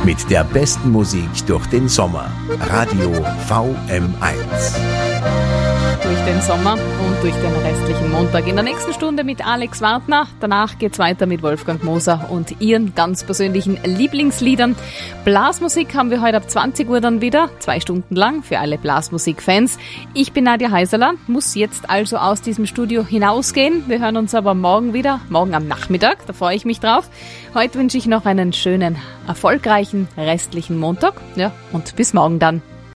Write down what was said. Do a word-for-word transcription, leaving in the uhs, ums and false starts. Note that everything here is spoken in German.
Mit der besten Musik durch den Sommer. Radio V M eins. Durch den Sommer und durch den restlichen Montag. In der nächsten Stunde mit Alex Wartner. Danach geht's weiter mit Wolfgang Moser und ihren ganz persönlichen Lieblingsliedern. Blasmusik haben wir heute ab zwanzig Uhr dann wieder. Zwei Stunden lang für alle Blasmusik-Fans. Ich bin Nadja Heiserler, muss jetzt also aus diesem Studio hinausgehen. Wir hören uns aber morgen wieder, morgen am Nachmittag. Da freue ich mich drauf. Heute wünsche ich noch einen schönen, erfolgreichen restlichen Montag. Ja, und bis morgen dann.